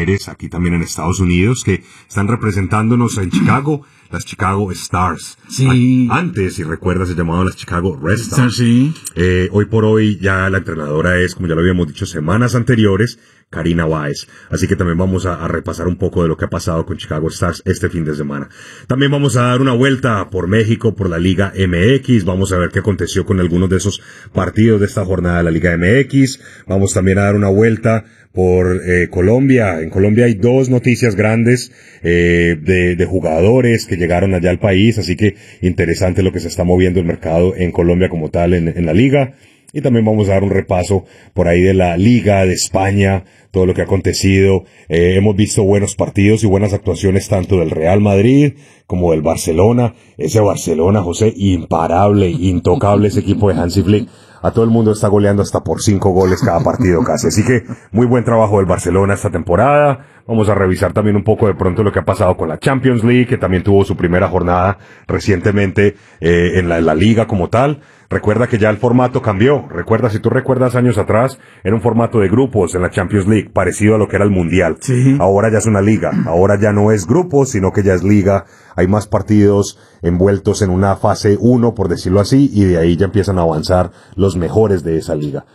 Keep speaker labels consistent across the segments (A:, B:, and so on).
A: mujeres aquí también en Estados Unidos que están representándonos en Chicago, las Chicago Stars.
B: Sí.
A: Antes, si recuerdas, se llamaban las Chicago Red Stars.
B: Sí.
A: Hoy por hoy ya la entrenadora es, como ya lo habíamos dicho semanas anteriores, Karina Báez. Así que también vamos a repasar un poco de lo que ha pasado con Chicago Stars este fin de semana. También vamos a dar una vuelta por México, por la Liga MX. Vamos a ver qué aconteció con algunos de esos partidos de esta jornada de la Liga MX. Vamos también a dar una vuelta por Colombia. En Colombia hay dos noticias grandes de jugadores que llegaron allá al país, así que interesante lo que se está moviendo el mercado en Colombia como tal en la liga. Y también vamos a dar un repaso por ahí de la Liga de España, todo lo que ha acontecido. Hemos visto buenos partidos y buenas actuaciones tanto del Real Madrid como del Barcelona. Ese Barcelona, José, imparable, intocable ese equipo de Hansi Flick. A todo el mundo está goleando hasta por 5 goles cada partido casi. Así que muy buen trabajo del Barcelona esta temporada. Vamos a revisar también un poco de pronto lo que ha pasado con la Champions League, que también tuvo su primera jornada recientemente en la liga como tal. Recuerda que ya el formato cambió. Recuerda, si tú recuerdas años atrás, era un formato de grupos en la Champions League, parecido a lo que era el Mundial.
B: Sí.
A: Ahora ya es una liga. Ahora ya no es grupos, sino que ya es liga. Hay más partidos envueltos en una fase 1, por decirlo así, y de ahí ya empiezan a avanzar los mejores de esa liga.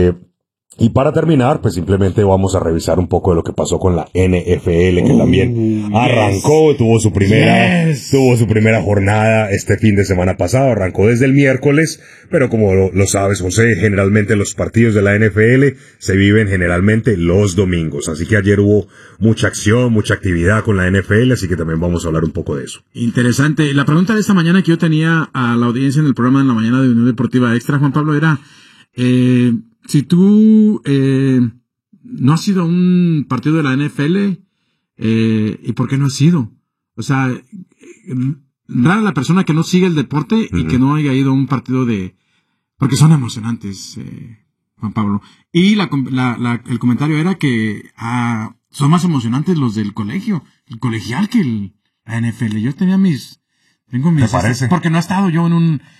A: Y para terminar, pues simplemente vamos a revisar un poco de lo que pasó con la NFL, que también arrancó, tuvo su primera jornada este fin de semana pasado, arrancó desde el miércoles, pero como lo sabes, José, generalmente los partidos de la NFL se viven generalmente los domingos, así que ayer hubo mucha acción, mucha actividad con la NFL, así que también vamos a hablar un poco de eso.
B: Interesante. La pregunta de esta mañana que yo tenía a la audiencia en el programa en la mañana de Unión Deportiva Extra, Juan Pablo, era... si tú no has ido a un partido de la NFL, ¿y por qué no has ido? O sea, rara la persona que no sigue el deporte y que no haya ido a un partido porque son emocionantes, Juan Pablo. Y el comentario era que son más emocionantes los del colegio, el colegial que la NFL. Yo tengo mis...
A: ¿Te parece?
B: Porque no he estado yo en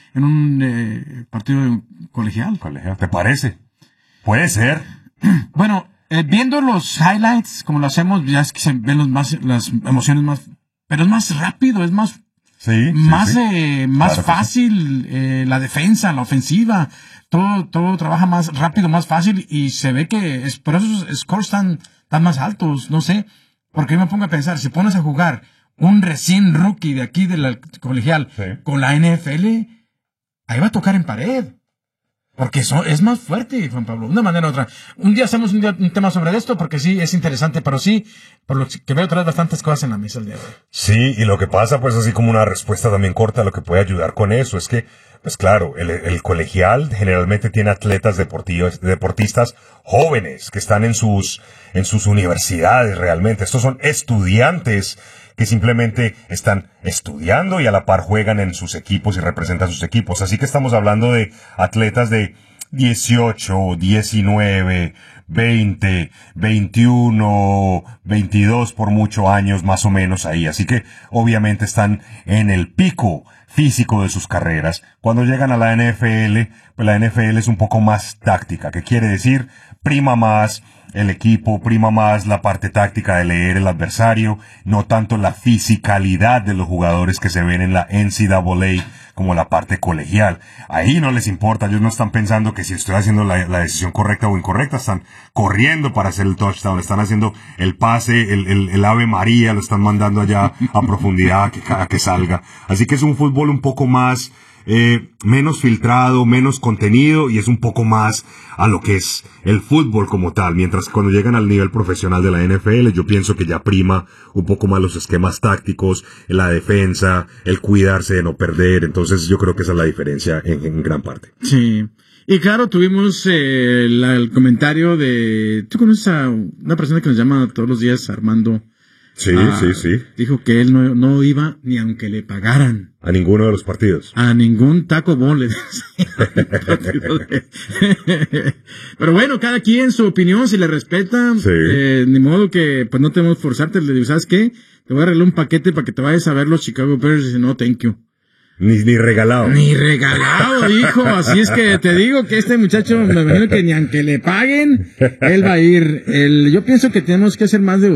B: un partido colegial.
A: ¿Te parece? Puede ser.
B: Bueno, viendo los highlights, como lo hacemos, ya es que se ven las emociones más, pero es más rápido, es más, más
A: claro
B: fácil, la defensa, la ofensiva, todo trabaja más rápido, más fácil, y se ve que por eso los scores están más altos, no sé, porque yo me pongo a pensar, si pones a jugar un recién rookie de aquí de la colegial con la NFL, ahí va a tocar en pared. Porque es más fuerte, Juan Pablo, de una manera u otra. Un día hacemos un tema sobre esto, porque sí, es interesante, pero sí, por lo que veo, traes bastantes cosas en la mesa el día de hoy.
A: Sí, y lo que pasa, pues así como una respuesta también corta, lo que puede ayudar con eso es que, pues claro, el colegial generalmente tiene atletas deportistas jóvenes que están en sus universidades realmente. Estos son estudiantes que simplemente están estudiando y a la par juegan en sus equipos y representan sus equipos. Así que estamos hablando de atletas de 18, 19, 20, 21, 22 por muchos años más o menos ahí. Así que obviamente están en el pico físico de sus carreras. Cuando llegan a la NFL, pues la NFL es un poco más táctica. ¿Qué quiere decir? Prima más el equipo, prima más la parte táctica de leer el adversario, no tanto la fisicalidad de los jugadores que se ven en la NCAA como la parte colegial. Ahí no les importa, ellos no están pensando que si estoy haciendo la decisión correcta o incorrecta, están corriendo para hacer el touchdown, están haciendo el pase, el Ave María, lo están mandando allá a profundidad a que salga. Así que es un fútbol un poco más menos filtrado, menos contenido, y es un poco más a lo que es el fútbol como tal, mientras que cuando llegan al nivel profesional de la NFL, yo pienso que ya prima un poco más los esquemas tácticos, la defensa, el cuidarse de no perder. Entonces yo creo que esa es la diferencia en gran parte.
B: Sí. Y claro, tuvimos el comentario de... ¿Tú conoces a una persona que nos llama todos los días, Armando?
A: Sí.
B: Dijo que él no iba ni aunque le pagaran.
A: A ninguno de los partidos.
B: A ningún Taco Bowl. Pero bueno, cada quien su opinión, si le respeta. Ni modo que pues no tenemos que forzarte. Le digo, ¿sabes qué? Te voy a arreglar un paquete para que te vayas a ver los Chicago Bears. Y dice, no, thank you.
A: Ni regalado.
B: Ni regalado, hijo. Así es que te digo que este muchacho, me imagino que ni aunque le paguen, él va a ir. Yo pienso que tenemos que hacer más de